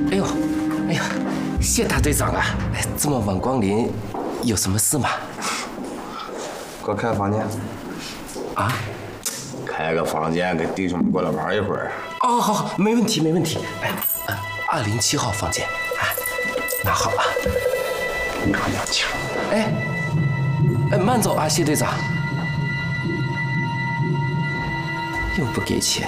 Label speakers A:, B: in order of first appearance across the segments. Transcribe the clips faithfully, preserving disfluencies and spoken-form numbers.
A: 哎呦，哎呀，谢大队长啊！哎，这么晚光临，有什么事吗？
B: 给我开个房间。
A: 啊？
B: 开个房间，给弟兄们过来玩一会儿。
A: 哦，好，好，没问题，没问题。哎，呃，二零七号房间，啊，拿好了。
B: 拿两枪。
A: 哎，哎，慢走啊，谢队长。又不给钱。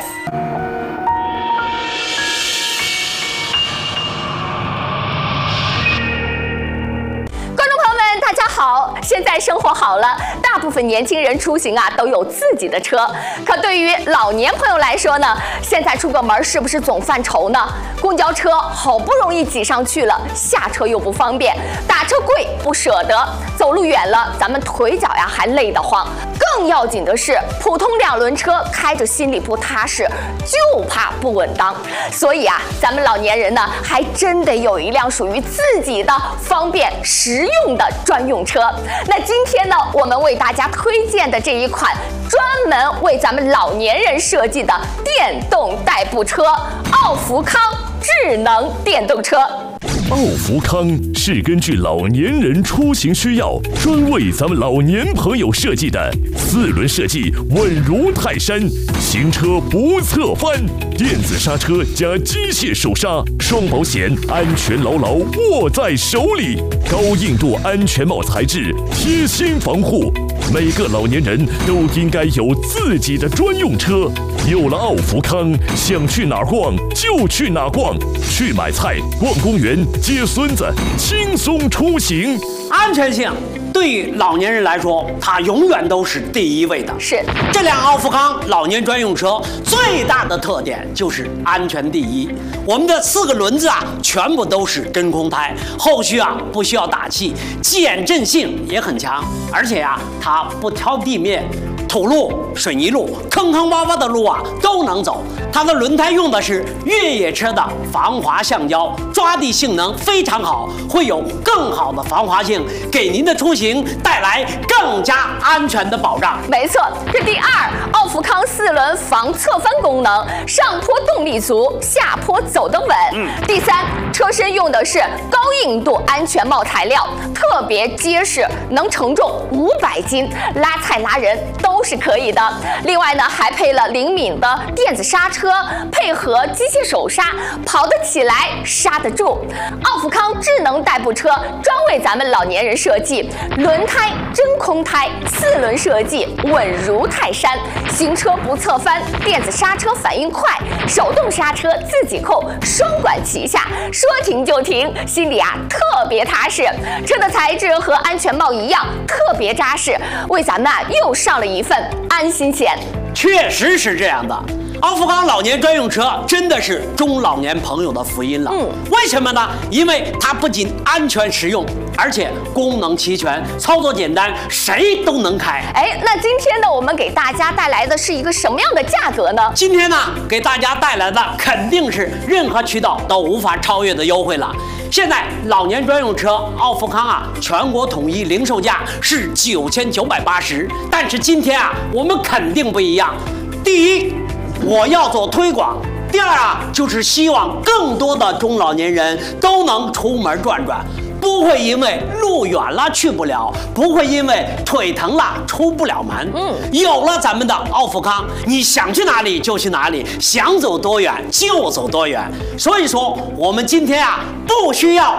C: 大家好，现在生活好了，大部分年轻人出行啊都有自己的车。可对于老年朋友来说呢，现在出个门是不是总犯愁呢？公交车好不容易挤上去了，下车又不方便，打车贵不舍得，走路远了咱们腿脚呀还累得慌。更要紧的是，普通两轮车开着心里不踏实，就怕不稳当。所以啊，咱们老年人呢还真得有一辆属于自己的方便实用的专用车。那今天呢，我们为大家推荐的这一款专门为咱们老年人设计的电动代步车——奥福康智能电动车。
D: 奥福康是根据老年人出行需要，专为咱们老年朋友设计的，四轮设计稳如泰山，行车不侧翻，电子刹车加机械手刹，双保险，安全牢牢握在手里，高硬度安全帽材质，贴心防护。每个老年人都应该有自己的专用车。有了奥福康，想去哪儿逛就去哪儿逛，去买菜、逛公园、接孙子，轻松出行。
E: 安全性对于老年人来说，它永远都是第一位的。
C: 是
E: 这辆奥福康老年专用车最大的特点就是安全第一。我们的四个轮子啊，全部都是真空胎，后续啊不需要打气，减震性也很强，而且啊它不挑地面。土路、水泥路、坑坑洼洼的路啊都能走。它的轮胎用的是越野车的防滑橡胶，抓地性能非常好，会有更好的防滑性，给您的出行带来更加安全的保障。
C: 没错，这第二，奥福康四轮防侧翻功能，上坡动力足，下坡走得稳。嗯。第三，车身用的是高硬度安全帽材料，特别结实，能承重五百斤，拉菜拉人都。都是可以的。另外呢，还配了灵敏的电子刹车，配合机械手刹，跑得起来，刹得住。奥福康智能代步车专为咱们老年人设计，轮胎真空胎，四轮设计稳如泰山，行车不侧翻，电子刹车反应快，手动刹车自己扣，双管齐下，说停就停，心里啊特别踏实。车的材质和安全帽一样，特别扎实，为咱们啊又上了一份安心险。
E: 确实是这样的，奥福康老年专用车真的是中老年朋友的福音了。嗯，为什么呢？因为它不仅安全实用，而且功能齐全，操作简单，谁都能开。
C: 哎，那今天呢，我们给大家带来的是一个什么样的价格呢？
E: 今天呢，给大家带来的肯定是任何渠道都无法超越的优惠了。现在老年专用车奥福康啊，全国统一零售价是九千九百八十，但是今天啊，我们肯定不一样。第一，我要做推广；第二啊，就是希望更多的中老年人都能出门转转。不会因为路远了去不了，不会因为腿疼了出不了门。嗯，有了咱们的奥福康，你想去哪里就去哪里，想走多远就走多远。所以说，我们今天啊，不需要